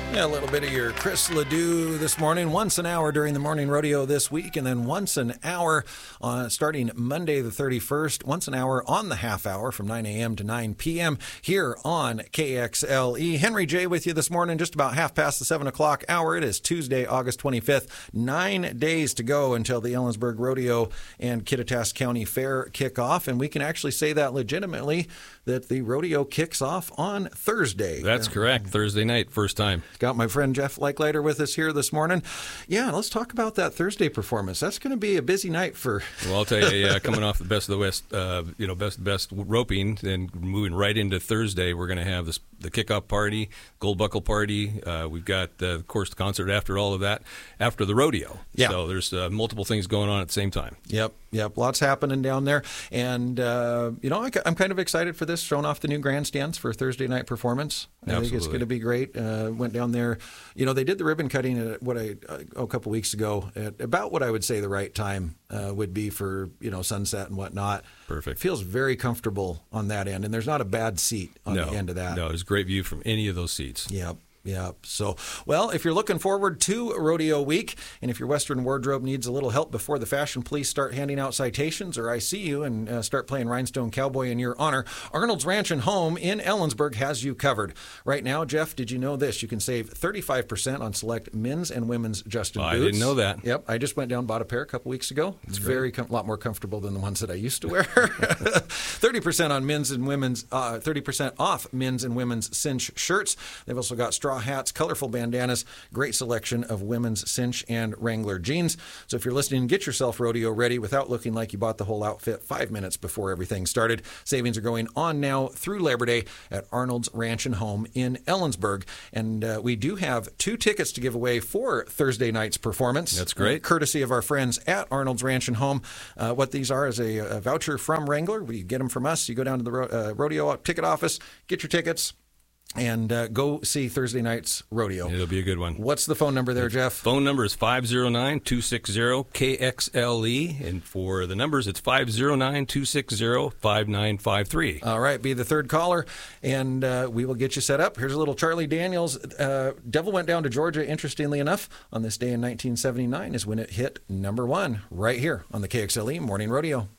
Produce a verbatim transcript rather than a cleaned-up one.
Yeah, a little bit of your Chris Ledoux this morning, once an hour during the morning rodeo this week, and then once an hour uh, starting Monday the thirty-first, once an hour on the half hour from nine a.m. to nine p.m. here on K X L E. Henry J. with you this morning, just about half past the seven o'clock hour. It is Tuesday, August twenty-fifth. Nine days to go until the Ellensburg Rodeo and Kittitas County Fair kick off, and we can actually say that legitimately that the rodeo kicks off on Thursday. That's yeah. correct. Thursday night, first time. Got my friend Jeff Leichleiter with us here this morning. Yeah, let's talk about that Thursday performance. That's going to be a busy night for. Well, I'll tell you, yeah, coming off the Best of the West, uh, you know, best best roping, and moving right into Thursday, we're going to have this the kickoff party, gold buckle party. Uh, we've got, uh, of course, the concert after all of that, after the rodeo. Yeah. So there's uh, multiple things going on at the same time. Yep, yep, lots happening down there, and uh, you know, I, I'm kind of excited for this. Showing off the new grandstands for Thursday night performance. I Absolutely. think it's going to be great. Uh, went down there. You know, they did the ribbon cutting at what I uh, a couple weeks ago at about what I would say the right time uh, would be for, you know, sunset and whatnot. Perfect. It feels very comfortable on that end, and there's not a bad seat on no, the end of that. No, there's a great view from any of those seats. Yep. Yeah. So, well, if you're looking forward to Rodeo Week, and if your Western wardrobe needs a little help before the fashion police start handing out citations, or I see you and uh, start playing Rhinestone Cowboy in your honor, Arnold's Ranch and Home in Ellensburg has you covered. Right now, Jeff, did you know this? You can save thirty-five percent on select men's and women's Justin oh, boots. I didn't know that. Yep. I just went down and bought a pair a couple weeks ago. It's That's very com- lot more comfortable than the ones that I used to wear. thirty percent on men's and women's, uh, thirty percent off men's and women's cinch shirts. They've also got straw hats, colorful bandanas, great selection of women's cinch and Wrangler jeans. So if you're listening, get yourself rodeo ready without looking like you bought the whole outfit five minutes before everything started. Savings are going on now through Labor Day at Arnold's Ranch and Home in Ellensburg. And uh, we do have two tickets to give away for Thursday night's performance. That's great. Uh, courtesy of our friends at Arnold's Ranch and Home. Uh, what these are is a, a voucher from Wrangler. We get them from us. You go down to the ro- uh, rodeo ticket office, get your tickets, and uh, go see Thursday night's rodeo. It'll be a good one. What's the phone number there, the Jeff? Phone number is five oh nine, two six oh, K X L E. And for the numbers, it's five oh nine, two six oh, five nine five three. All right, be the third caller, and uh, we will get you set up. Here's a little Charlie Daniels. Uh, Devil Went Down to Georgia, interestingly enough, on this day in nineteen seventy-nine is when it hit number one right here on the K X L E Morning Rodeo.